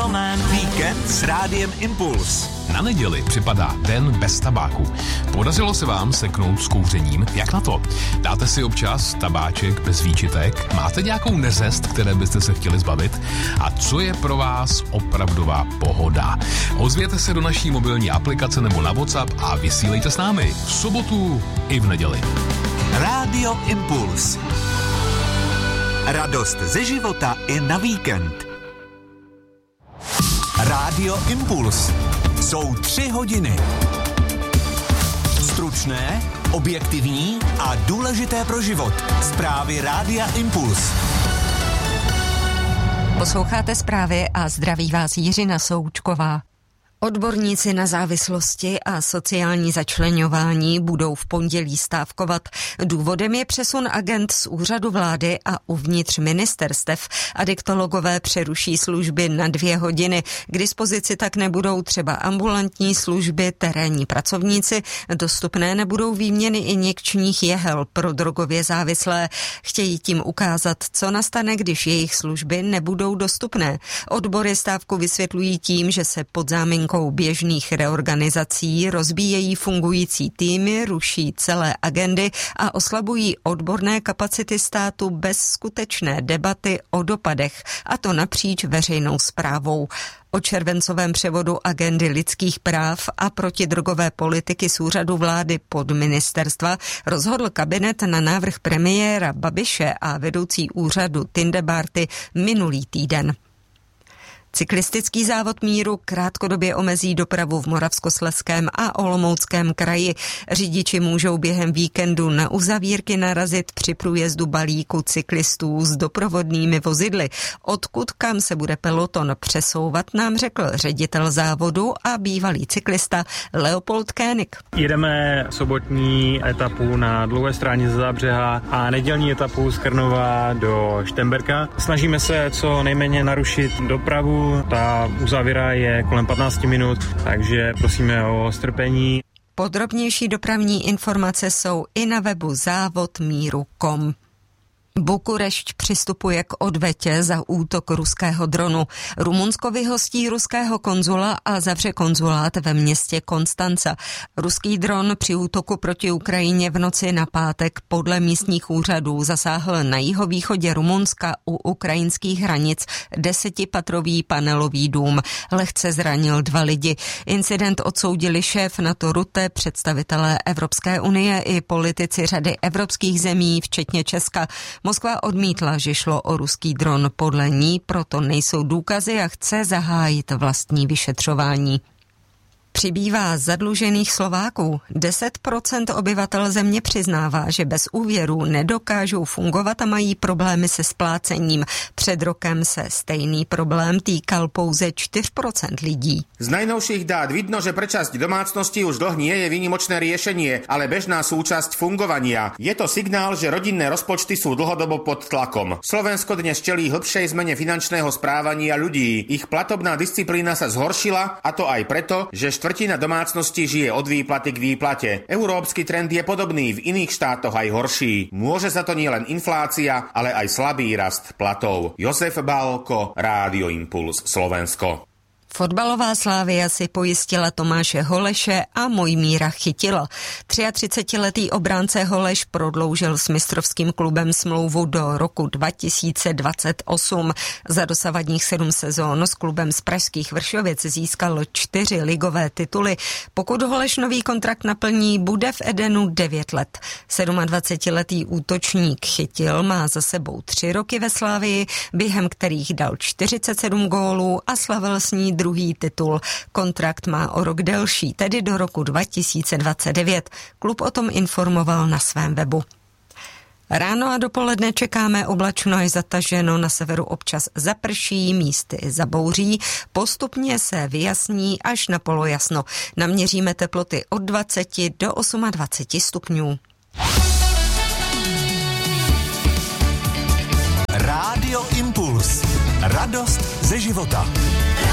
Gentleman Víkend s Rádiem Impuls. Na neděli připadá den bez tabáku. Podařilo se vám seknout s kouřením? Jak na to? Dáte si občas tabáček bez výčitek? Máte nějakou neřest, které byste se chtěli zbavit? A co je pro vás opravdová pohoda? Ozvěte se do naší mobilní aplikace nebo na WhatsApp a vysílejte s námi v sobotu i v neděli. Rádio Impuls. Radost ze života i na víkend. Rádio Impuls. Jsou 3 hodiny. Stručné, objektivní a důležité pro život. Zprávy Rádia Impuls. Posloucháte zprávy a zdraví vás Jiřina Součková. Odborníci na závislosti a sociální začleňování budou v pondělí stávkovat. Důvodem je přesun agend z úřadu vlády a uvnitř ministerstev. Adiktologové přeruší služby na 2 hodiny. K dispozici tak nebudou třeba ambulantní služby, terénní pracovníci. Dostupné nebudou výměny injekčních jehel pro drogově závislé. Chtějí tím ukázat, co nastane, když jejich služby nebudou dostupné. Odbory stávku vysvětlují tím, že se pod záminkou běžných reorganizací rozbíjejí fungující týmy, ruší celé agendy a oslabují odborné kapacity státu bez skutečné debaty o dopadech, a to napříč veřejnou správou. O červencovém převodu agendy lidských práv a protidrogové politiky z úřadu vlády pod ministerstva rozhodl kabinet na návrh premiéra Babiše a vedoucí úřadu Tindebarty minulý týden. Cyklistický závod míru krátkodobě omezí dopravu v Moravskoslezském a Olomouckém kraji. Řidiči můžou během víkendu na uzavírky narazit při průjezdu balíku cyklistů s doprovodnými vozidly. Odkud kam se bude peloton přesouvat, nám řekl ředitel závodu a bývalý cyklista Leopold Koenig. Jedeme sobotní etapu na Dlouhé Stráni ze Zábřeha a nedělní etapu z Krnova do Štemberka. Snažíme se co nejméně narušit dopravu. Ta uzávěra je kolem 15 minut, takže prosíme o strpení. Podrobnější dopravní informace jsou i na webu závodmíru.com. Bukurešť přistupuje k odvetě za útok ruského dronu. Rumunsko vyhostí ruského konzula a zavře konzulát ve městě Konstanca. Ruský dron při útoku proti Ukrajině v noci na pátek podle místních úřadů zasáhl na jihovýchodě Rumunska u ukrajinských hranic 10patrový panelový dům. Lehce zranil 2 lidi. Incident odsoudili šéf NATO Rutte, představitelé Evropské unie i politici řady evropských zemí, včetně Česka. Moskva odmítla, že šlo o ruský dron. Podle ní proto nejsou důkazy a chce zahájit vlastní vyšetřování. Přibývá zadlužených Slováků. 10% obyvatel země přiznává, že bez úvěru nedokážou fungovat a mají problémy se splácením. Před rokem se stejný problém týkal pouze 4% lidí. Z najnovších dát vidno, že pre časť domácností už dlh nie je výnimočné riešenie, ale bežná súčasť fungovania. Je to signál, že rodinné rozpočty sú dlhodobo pod tlakom. Slovensko dnes čelí hlbšej zmene finančného správania ľudí. Ich platobná disciplína sa zhoršila, a to aj preto, že štvrtina domácností žije od výplaty k výplate. Európsky trend je podobný, v iných štátoch aj horší. Môže za to nielen inflácia, ale aj slabý rast platov. Jozef Bálko, Rádio Impuls, Slovensko. Fotbalová Slávia si pojistila Tomáše Holeše a Mojmíra Chytila. 33letý obránce Holeš prodloužil s mistrovským klubem smlouvu do roku 2028. Za dosavadních 7 sezón s klubem z pražských Vršovic získal 4 ligové tituly. Pokud Holeš nový kontrakt naplní, bude v Edenu 9 let. 27letý útočník Chytil má za sebou 3 roky ve Slávii, během kterých dal 47 gólů a slavil s ní druhý titul. Kontrakt má o rok delší, tedy do roku 2029. Klub o tom informoval na svém webu. Ráno a dopoledne čekáme oblačno až zataženo, na severu občas zaprší, místy zabouří, postupně se vyjasní až na polojasno. Naměříme teploty od 20 do 28 stupňů. Rádio Impuls. Radost ze života.